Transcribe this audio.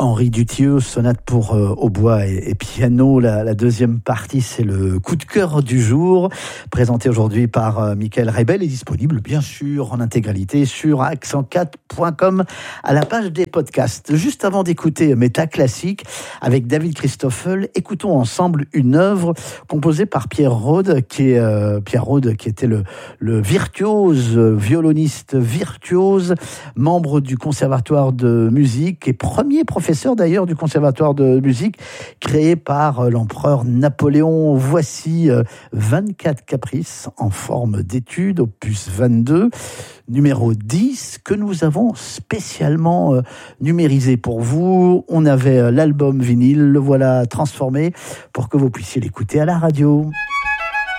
Henri Dutilleux, sonate pour hautbois et piano. La deuxième partie, c'est le coup de cœur du jour, présenté aujourd'hui par Michael Rebel, est disponible bien sûr en intégralité sur accent4.com à la page des podcasts. Juste avant d'écouter Méta Classique avec David Christoffel, écoutons ensemble une œuvre composée par Pierre Rode, qui était le virtuose, violoniste virtuose, membre du Conservatoire de musique et premier professeur d'ailleurs du Conservatoire de musique créé par l'empereur Napoléon. Voici 24 caprices en forme d'étude, opus 22, numéro 10, que nous avons spécialement numérisé pour vous. On avait l'album vinyle, le voilà transformé pour que vous puissiez l'écouter à la radio.